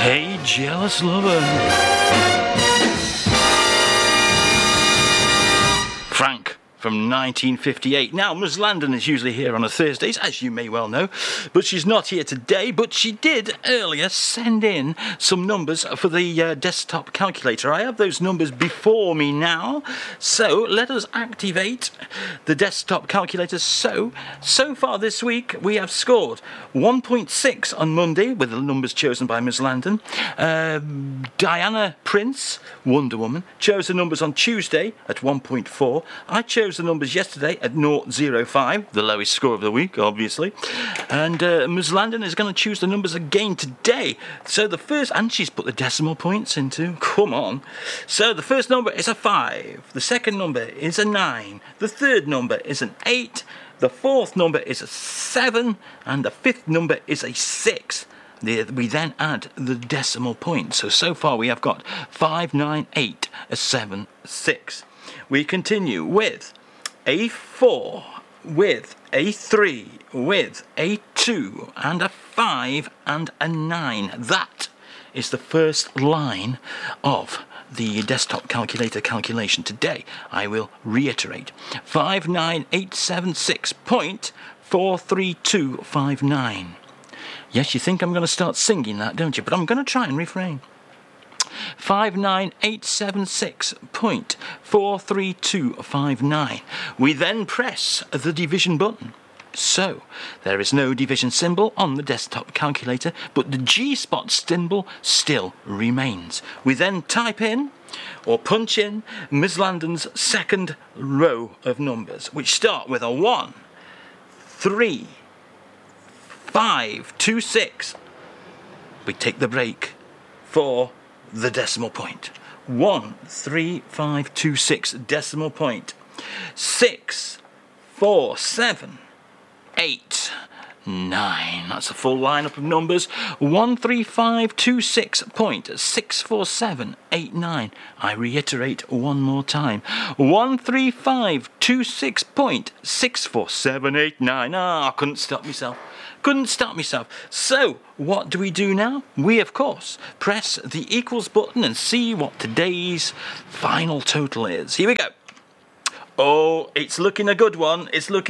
Hey, jealous lover. Frank from 1958. Now, Ms. Landon is usually here on a Thursdays, as you may well know, but she's not here today, but she did earlier send in some numbers for the desktop calculator. I have those numbers before me now, so let us activate the desktop calculator. So far this week, we have scored 1.6 on Monday with the numbers chosen by Ms. Landon. Diana Prince, Wonder Woman, chose the numbers on Tuesday at 1.4. I chose the numbers yesterday at 0.05, the lowest score of the week, obviously. And Ms. Landon is going to choose the numbers again today. So the first, and she's put the decimal points into, come on. So the first number is a 5, the second number is a 9, the third number is an 8, the fourth number is a 7, and the fifth number is a 6. We then add the decimal point. So far we have got 5, 9, 8, a 7, 6. We continue with a 4, with a 3, with a 2, and a 5, and a 9. That is the first line of the desktop calculator calculation today. I will reiterate. 59876.43259. Yes, you think I'm going to start singing that, don't you? But I'm going to try and refrain. 59876.43259. We then press the division button. So, there is no division symbol on the desktop calculator, but the G-spot symbol still remains. We then type in, or punch in, Ms. Landon's second row of numbers, which start with a 1, 3, 5, 2, 6. We take the break for the decimal point. 1, 3, 5, 2, 6 decimal point. 6, 4, 7, 8, 9. That's a full lineup of numbers. 13526.64789. I reiterate one more time. 13526.64789. I couldn't stop myself. So, what do we do now? We, of course, press the equals button and see what today's final total is. Here we go. Oh, it's looking a good one.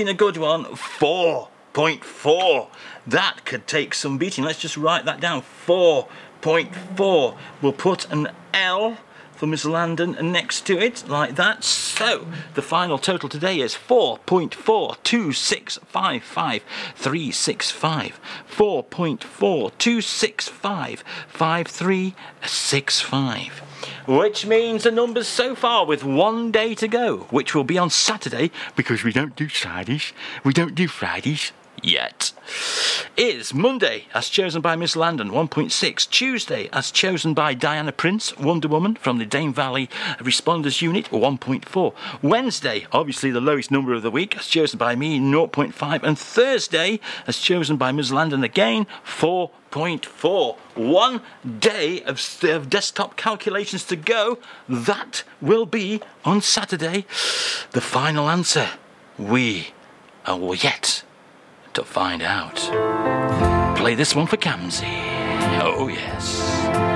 4.4. That could take some beating. Let's just write that down. 4.4. We'll put an L for Miss Landon next to it, like that. So, the final total today is 4.42655,365. 4.42655,365. Which means the numbers so far with one day to go, which will be on Saturday, because we don't do Fridays yet, is Monday, as chosen by Miss Landon, 1.6. Tuesday, as chosen by Diana Prince, Wonder Woman, from the Dane Valley Responders Unit, 1.4. Wednesday, obviously the lowest number of the week, as chosen by me, 0.5. And Thursday, as chosen by Miss Landon again, 4.4. 1 day of desktop calculations to go. That will be on Saturday. The final answer, we are yet to find out. Play this one for Kamsi. Oh yes.